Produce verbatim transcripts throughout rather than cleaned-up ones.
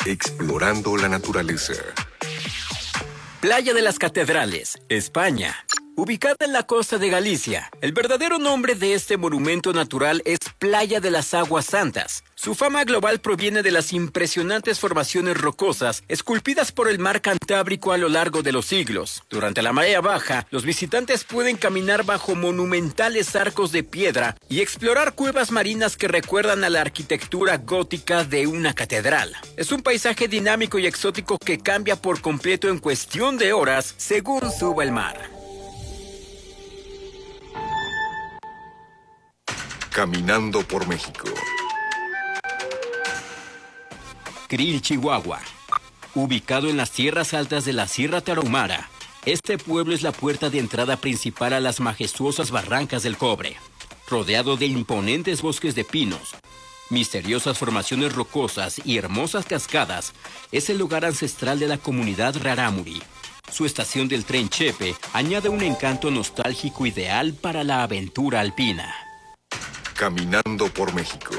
Explorando la naturaleza. Playa de las Catedrales, España. Ubicada en la costa de Galicia, el verdadero nombre de este monumento natural es Playa de las Aguas Santas. Su fama global proviene de las impresionantes formaciones rocosas esculpidas por el mar Cantábrico a lo largo de los siglos. Durante la marea baja, los visitantes pueden caminar bajo monumentales arcos de piedra y explorar cuevas marinas que recuerdan a la arquitectura gótica de una catedral. Es un paisaje dinámico y exótico que cambia por completo en cuestión de horas según suba el mar. Caminando por México. Krill, Chihuahua. Ubicado en las tierras altas de la Sierra Tarahumara, este pueblo es la puerta de entrada principal a las majestuosas barrancas del Cobre. Rodeado de imponentes bosques de pinos, misteriosas formaciones rocosas y hermosas cascadas, es el lugar ancestral de la comunidad Rarámuri. Su estación del tren Chepe añade un encanto nostálgico ideal para la aventura alpina. Caminando por México.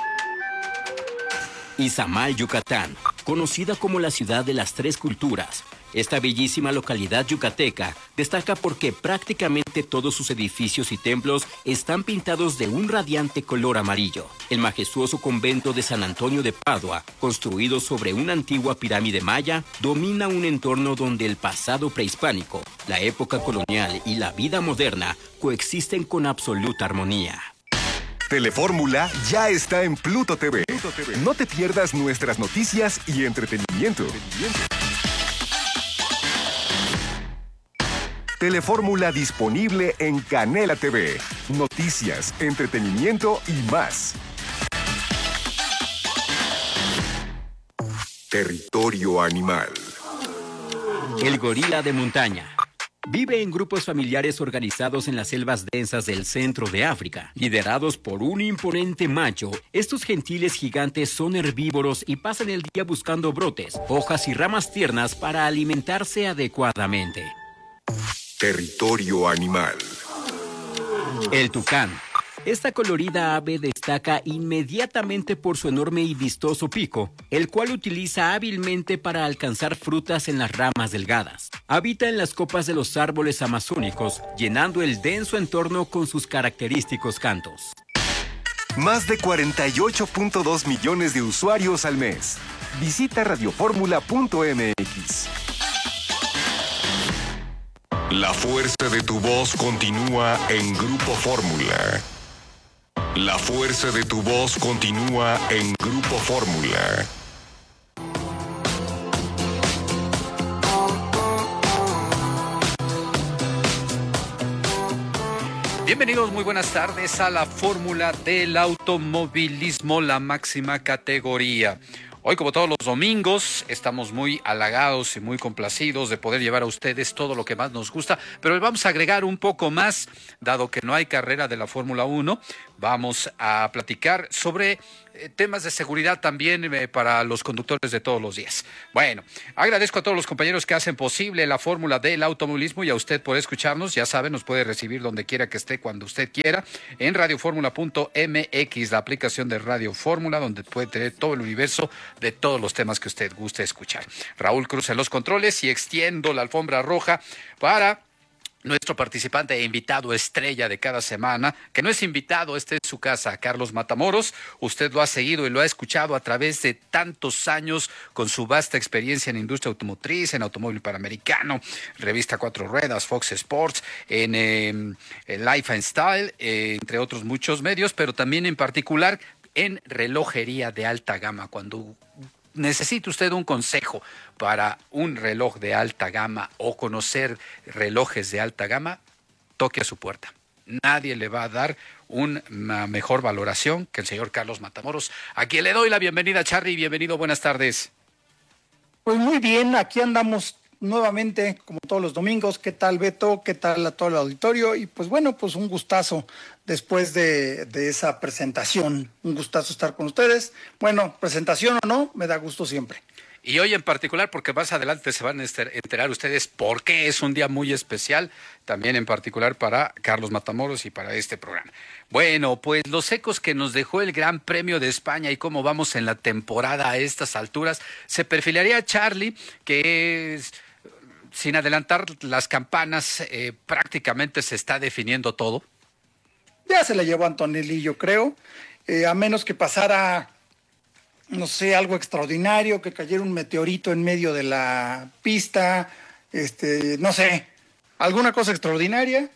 Izamal, Yucatán, conocida como la ciudad de las tres culturas. Esta bellísima localidad yucateca destaca porque prácticamente todos sus edificios y templos están pintados de un radiante color amarillo. El majestuoso convento de San Antonio de Padua, construido sobre una antigua pirámide maya, domina un entorno donde el pasado prehispánico, la época colonial y la vida moderna coexisten con absoluta armonía. Telefórmula ya está en Pluto T V. No te pierdas nuestras noticias y entretenimiento. Telefórmula disponible en Canela T V. Noticias, entretenimiento y más. Territorio animal. El gorila de montaña. Vive en grupos familiares organizados en las selvas densas del centro de África. Liderados por un imponente macho, estos gentiles gigantes son herbívoros y pasan el día buscando brotes, hojas y ramas tiernas para alimentarse adecuadamente. Territorio animal. El tucán. Esta colorida ave destaca inmediatamente por su enorme y vistoso pico, el cual utiliza hábilmente para alcanzar frutas en las ramas delgadas. Habita en las copas de los árboles amazónicos, llenando el denso entorno con sus característicos cantos. Más de cuarenta y ocho punto dos millones de usuarios al mes. Visita radioformula punto m x. La fuerza de tu voz continúa en Grupo Fórmula. La fuerza de tu voz continúa en Grupo Fórmula. Bienvenidos, muy buenas tardes a la Fórmula del Automovilismo, la máxima categoría. Hoy, como todos los domingos, estamos muy halagados y muy complacidos de poder llevar a ustedes todo lo que más nos gusta, pero le vamos a agregar un poco más, dado que no hay carrera de la Fórmula uno, vamos a platicar sobre eh, temas de seguridad también eh, para los conductores de todos los días. Bueno, agradezco a todos los compañeros que hacen posible la Fórmula del Automovilismo y a usted por escucharnos. Ya saben, nos puede recibir donde quiera que esté, cuando usted quiera, en radioformula punto m x, la aplicación de Radio Fórmula, donde puede tener todo el universo de todos los temas que usted guste escuchar. Raúl Cruz en los controles y extiendo la alfombra roja para nuestro participante e invitado estrella de cada semana, que no es invitado, este es su casa, Carlos Matamoros. Usted lo ha seguido y lo ha escuchado a través de tantos años con su vasta experiencia en industria automotriz, en Automóvil Panamericano, Revista Cuatro Ruedas, Fox Sports, en, eh, en Life and Style, eh, entre otros muchos medios, pero también en particular en relojería de alta gama. Cuando necesite usted un consejo para un reloj de alta gama o conocer relojes de alta gama, toque a su puerta. Nadie le va a dar una mejor valoración que el señor Carlos Matamoros, a quien le doy la bienvenida. Charly, bienvenido, buenas tardes. Pues muy bien, aquí andamos nuevamente, como todos los domingos. ¿Qué tal, Beto? ¿Qué tal a todo el auditorio? Y pues bueno, pues un gustazo después de, de esa presentación. Un gustazo estar con ustedes. Bueno, presentación o no, me da gusto siempre. Y hoy en particular, porque más adelante se van a enterar ustedes por qué es un día muy especial, también en particular para Carlos Matamoros y para este programa. Bueno, pues los ecos que nos dejó el Gran Premio de España y cómo vamos en la temporada a estas alturas, se perfilaría Charlie, que es, sin adelantar las campanas, eh, prácticamente se está definiendo todo. Ya se la llevó Antonelli, yo creo, eh, a menos que pasara, no sé, algo extraordinario, que cayera un meteorito en medio de la pista, este, no sé, alguna cosa extraordinaria.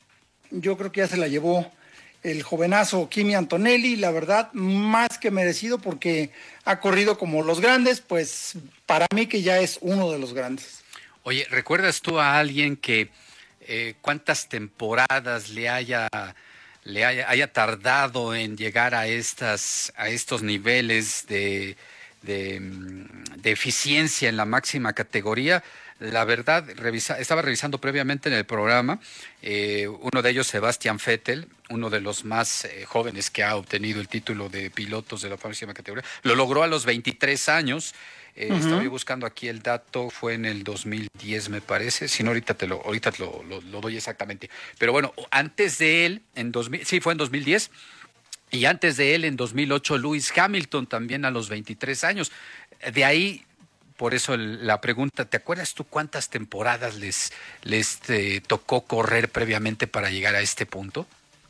Yo creo que ya se la llevó el jovenazo Kimi Antonelli, la verdad, más que merecido, porque ha corrido como los grandes, pues para mí que ya es uno de los grandes. Oye, ¿recuerdas tú a alguien que eh, cuántas temporadas le haya... le haya, haya tardado en llegar a estas a estos niveles de, de, de eficiencia en la máxima categoría? La verdad, revisa, estaba revisando previamente en el programa, eh, uno de ellos, Sebastian Vettel, uno de los más eh, jóvenes que ha obtenido el título de pilotos de la máxima categoría, lo logró a los veintitrés años. Eh, uh-huh. Estaba buscando aquí el dato, fue en el dos mil diez me parece, si no ahorita te lo ahorita te lo, lo, lo doy exactamente. Pero bueno, antes de él, en dos mil, sí, fue en dos mil diez, y antes de él en dos mil ocho Lewis Hamilton también a los veintitrés años. De ahí, por eso la pregunta, ¿te acuerdas tú cuántas temporadas les, les eh, tocó correr previamente para llegar a este punto?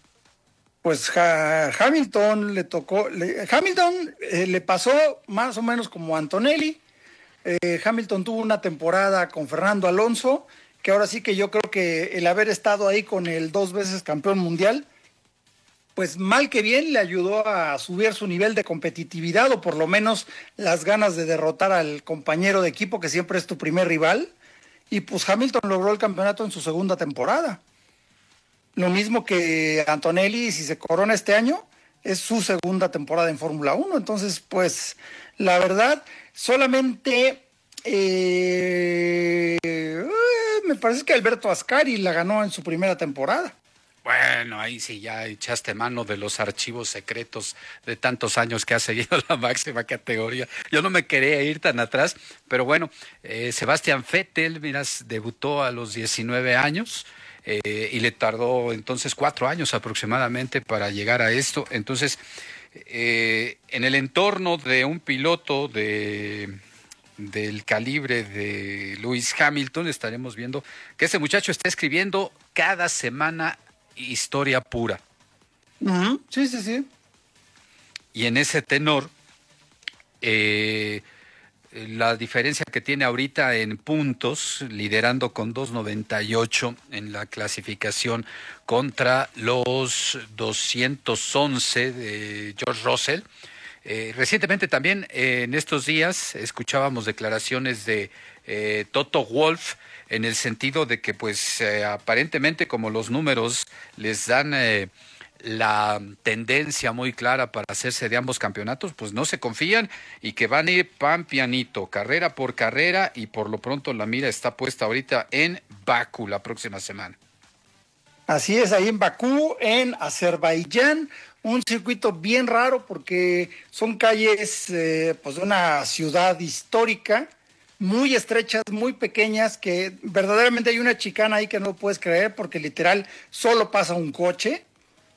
Pues ha, Hamilton le tocó, le, Hamilton eh, le pasó más o menos como a Antonelli. Eh, Hamilton tuvo una temporada con Fernando Alonso, que ahora sí que yo creo que el haber estado ahí con el dos veces campeón mundial, pues mal que bien le ayudó a subir su nivel de competitividad, o por lo menos las ganas de derrotar al compañero de equipo, que siempre es tu primer rival. Y pues Hamilton logró el campeonato en su segunda temporada. Lo mismo que Antonelli, si se corona este año, es su segunda temporada en Fórmula uno. Entonces, pues, la verdad, solamente eh, me parece que Alberto Ascari la ganó en su primera temporada. Bueno, ahí sí ya echaste mano de los archivos secretos de tantos años que ha seguido la máxima categoría. Yo no me quería ir tan atrás, pero bueno, eh, Sebastian Vettel, miras, debutó a los diecinueve años. Eh, y le tardó entonces cuatro años aproximadamente para llegar a esto. Entonces, eh, en el entorno de un piloto de del calibre de Lewis Hamilton, estaremos viendo que este muchacho está escribiendo cada semana historia pura. Uh-huh. Sí, sí, sí. Y en ese tenor, eh, la diferencia que tiene ahorita en puntos, liderando con dos noventa y ocho en la clasificación contra los doscientos once de George Russell. Eh, recientemente también, eh, en estos días, escuchábamos declaraciones de eh, Toto Wolff, en el sentido de que, pues, eh, aparentemente, como los números les dan eh, la tendencia muy clara para hacerse de ambos campeonatos, pues no se confían y que van a ir pan pianito, carrera por carrera, y por lo pronto la mira está puesta ahorita en Bakú la próxima semana. Así es, ahí en Bakú, en Azerbaiyán, un circuito bien raro porque son calles eh, pues de una ciudad histórica, muy estrechas, muy pequeñas, que verdaderamente hay una chicana ahí que no puedes creer porque literal solo pasa un coche.